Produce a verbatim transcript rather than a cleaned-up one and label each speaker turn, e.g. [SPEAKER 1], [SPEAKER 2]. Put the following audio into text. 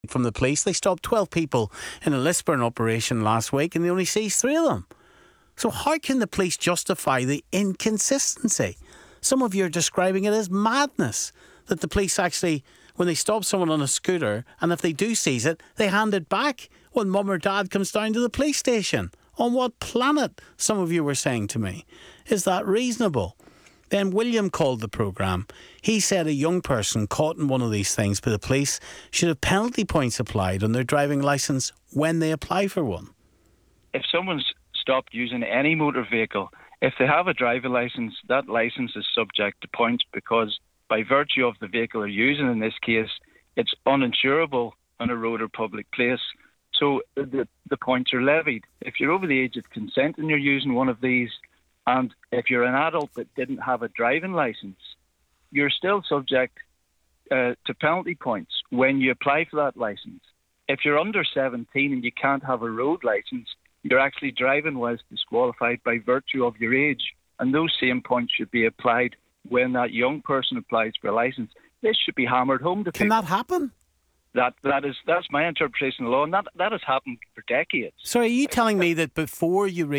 [SPEAKER 1] from the police. They stopped twelve people in a Lisburn operation last week and they only seized three of them. So how can the police justify the inconsistency? Some of you are describing it as madness, that the police actually, when they stop someone on a scooter, and if they do seize it, they hand it back when mum or dad comes down to the police station. On what planet, some of you were saying to me, is that reasonable? Then William called the programme. He said a young person caught in one of these things by the police should have penalty points applied on their driving licence when they apply for one.
[SPEAKER 2] If someone's stopped using any motor vehicle, if they have a driving licence, that licence is subject to points because by virtue of the vehicle they're using, in this case, it's uninsurable on a road or public place. So the, the points are levied. If you're over the age of consent and you're using one of these, and if you're an adult that didn't have a driving licence, you're still subject uh, to penalty points when you apply for that licence. If you're under seventeen and you can't have a road licence, you're actually driving whilst disqualified by virtue of your age. And those same points should be applied when that young person applies for a licence. This should be hammered home to
[SPEAKER 1] Can
[SPEAKER 2] people.
[SPEAKER 1] that happen?
[SPEAKER 2] That that is that's my interpretation of the law, and that that has happened for decades.
[SPEAKER 1] So are you telling me that before you read